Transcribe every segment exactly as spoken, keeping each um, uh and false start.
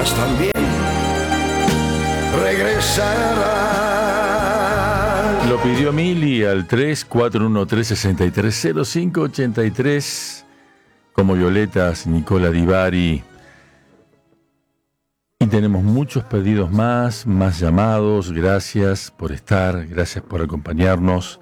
ellas también regresarán. Lo pidió Mili al tres cuatro uno tres, seis tres cero cinco ocho tres, como Violetas, Nicola Divari. Y tenemos muchos pedidos más, más llamados. Gracias por estar, gracias por acompañarnos.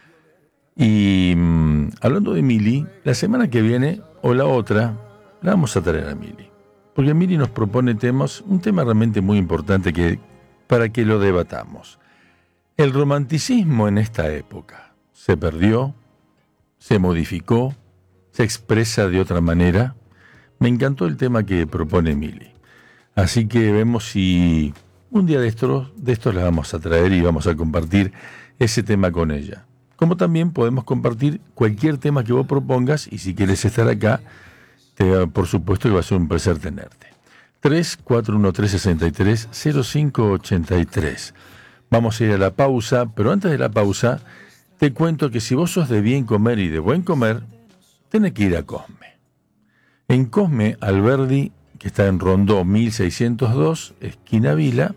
Y mmm, hablando de Mili, la semana que viene o la otra, la vamos a traer a Mili. Porque Mili nos propone temas, un tema realmente muy importante que, para que lo debatamos. El romanticismo en esta época se perdió, se modificó, se expresa de otra manera. Me encantó el tema que propone Mili. Así que vemos si un día de estos, de estos la vamos a traer y vamos a compartir ese tema con ella. Como también podemos compartir cualquier tema que vos propongas y si quieres estar acá, te, por supuesto que va a ser un placer tenerte. tres cuatro uno tres, seis tres cero cinco ocho tres. Vamos a ir a la pausa, pero antes de la pausa te cuento que si vos sos de bien comer y de buen comer, tenés que ir a Cosme. En Cosme Alberdi, que está en Rondó mil seiscientos dos, esquina Vila,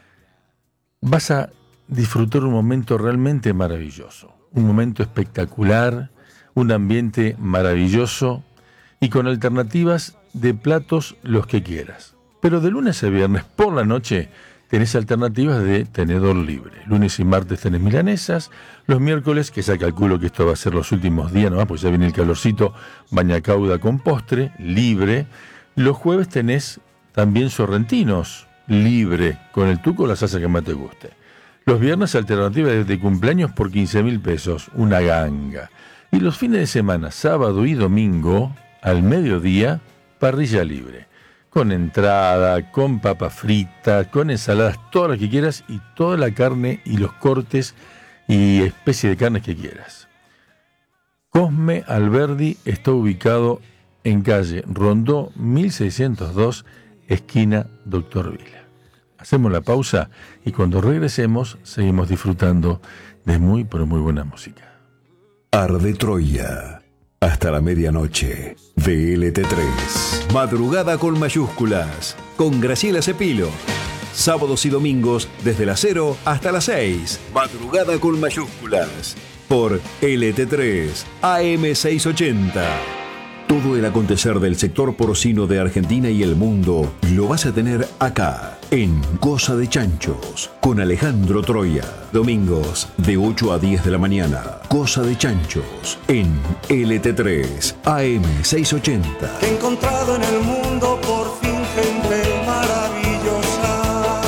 vas a disfrutar un momento realmente maravilloso, un momento espectacular, un ambiente maravilloso y con alternativas de platos los que quieras. Pero de lunes a viernes por la noche tenés alternativas de tenedor libre. Lunes y martes tenés milanesas, los miércoles, que ya calculo que esto va a ser los últimos días nomás, pues ya viene el calorcito, bañacauda con postre, libre. Los jueves tenés también sorrentinos, libre, con el tuco o la salsa que más te guste. Los viernes alternativa de, de cumpleaños por quince mil pesos, una ganga. Y los fines de semana, sábado y domingo, al mediodía, parrilla libre. Con entrada, con papas fritas, con ensaladas, todas las que quieras y toda la carne y los cortes y especie de carnes que quieras. Cosme Alberdi está ubicado en calle Rondó mil seiscientos dos, esquina Doctor Vila. Hacemos la pausa y cuando regresemos seguimos disfrutando de muy pero muy buena música. Arde Troya, hasta la medianoche, V L T tres. Madrugada con mayúsculas, con Graciela Cepilo. Sábados y domingos desde las cero hasta las seis. Madrugada con mayúsculas, por L T tres, A M seiscientos ochenta. Todo el acontecer del sector porcino de Argentina y el mundo lo vas a tener acá, en Cosa de Chanchos, con Alejandro Troya. Domingos, de ocho a diez de la mañana. Cosa de Chanchos, en L T tres, A M seiscientos ochenta. He encontrado en el mundo por fin gente maravillosa.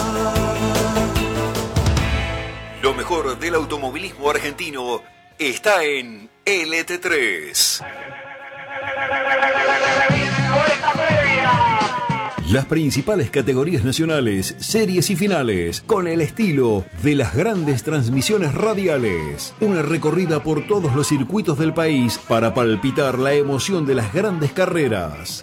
Lo mejor del automovilismo argentino está en L T tres. Las principales categorías nacionales, series y finales, con el estilo de las grandes transmisiones radiales. Una recorrida por todos los circuitos del país para palpitar la emoción de las grandes carreras.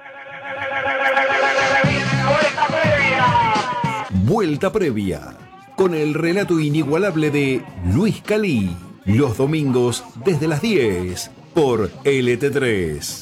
Vuelta previa, con el relato inigualable de Luis Calí. Los domingos desde las diez, por L T tres.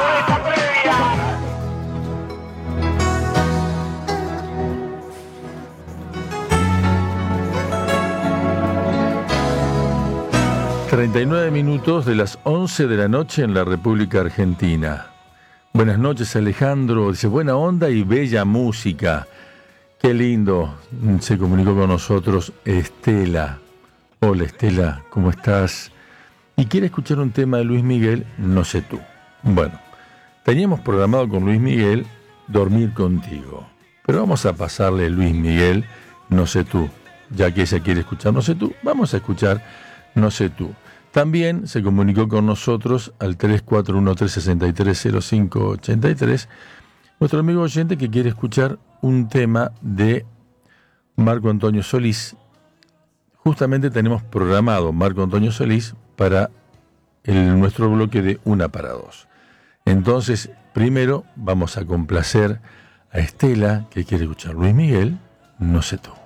treinta y nueve minutos de las once de la noche en la República Argentina. Buenas noches, Alejandro. Dice, buena onda y bella música. Qué lindo. Se comunicó con nosotros Estela. Hola, Estela, ¿cómo estás? Y quiere escuchar un tema de Luis Miguel, No sé tú. Bueno, teníamos programado con Luis Miguel Dormir contigo. Pero vamos a pasarle Luis Miguel, No sé tú. Ya que ella quiere escuchar No sé tú, vamos a escuchar No sé tú. También se comunicó con nosotros al tres cuatro uno tres, seis tres cero cinco ocho tres nuestro amigo oyente que quiere escuchar un tema de Marco Antonio Solís. Justamente tenemos programado Marco Antonio Solís para el, nuestro bloque de Una para Dos. Entonces, primero vamos a complacer a Estela, que quiere escuchar Luis Miguel, No sé tú.